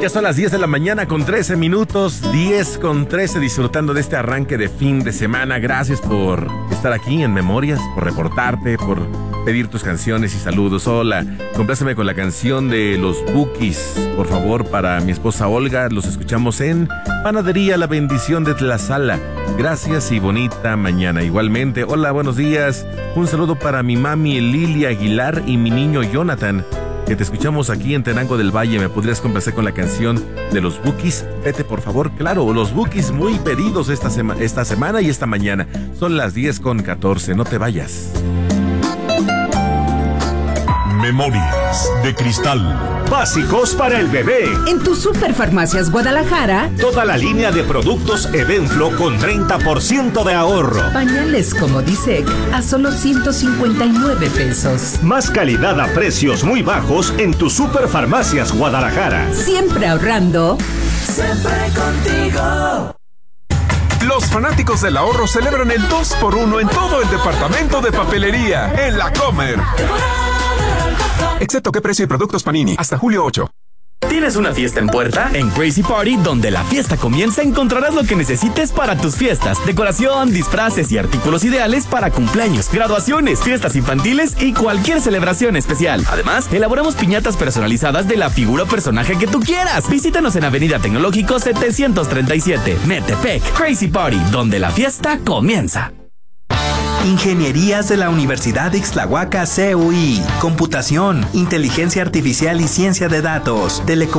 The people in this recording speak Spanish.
Ya son las 10 de la mañana con 13 minutos, 10 con 13, disfrutando de este arranque de fin de semana. Gracias por estar aquí en Memorias, por reportarte, por pedir tus canciones y saludos. Hola, compláceme con la canción de los Bukis, por favor, para mi esposa Olga. Los escuchamos en Panadería La Bendición de Tlaxcala. Gracias y bonita mañana. Igualmente, hola, buenos días. Un saludo para mi mami Lilia Aguilar y mi niño Jonathan, que te escuchamos aquí en Tenango del Valle. ¿Me podrías complacer con la canción de los Bukis? Vete, por favor. Claro, los Bukis muy pedidos esta semana y esta mañana. Son las 10 con 14. No te vayas. Memorias de cristal. Básicos para el bebé. En tu Superfarmacias Guadalajara, Toda la línea de productos Evenflo con 30% de ahorro. pañales como Disec a solo 159 pesos. Más calidad a precios muy bajos en tu Superfarmacias Guadalajara. Siempre ahorrando. Siempre contigo. Los fanáticos del ahorro celebran el 2x1 en todo el departamento de papelería, en La Comer. Excepto qué precio y productos Panini, hasta julio 8. ¿Tienes una fiesta en puerta? En Crazy Party, donde la fiesta comienza, encontrarás lo que necesites para tus fiestas. Decoración, disfraces y artículos ideales para cumpleaños, graduaciones, fiestas infantiles y cualquier celebración especial. Además, elaboramos piñatas personalizadas de la figura o personaje que tú quieras. Visítanos en Avenida Tecnológico 737, Metepec. Crazy Party, donde la fiesta comienza. Ingenierías de la Universidad de Ixtlahuaca CUI, computación, inteligencia artificial y ciencia de datos,